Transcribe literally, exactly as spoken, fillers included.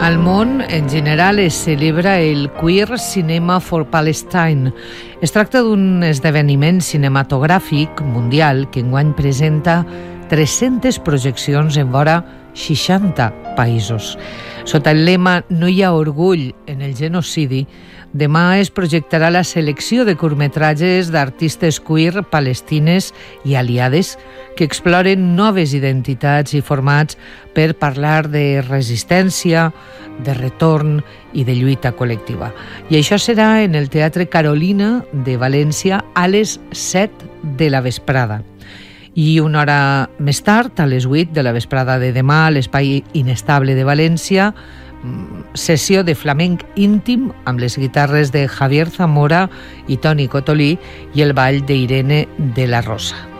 Al món, en general, es celebra el Queer Cinema for Palestine. Es tracta d'un esdeveniment cinematogràfic mundial que enguany presenta tres-centes projeccions en vora seixanta països. Sota el lema «No hi ha orgull en el genocidi», demà es projectarà la selecció de curtmetratges d'artistes queer palestines i aliades que exploren noves identitats i formats per parlar de resistència, de retorn i de lluita col·lectiva. I això serà en el Teatre Carolina de València a les set de la vesprada. I una hora més tard, a les vuit de la vesprada de demà, a l'Espai Inestable de València, sessió de flamenc íntim amb les guitarres de Javier Zamora i Toni Cotolí i el ball d'Irene de la Rosa.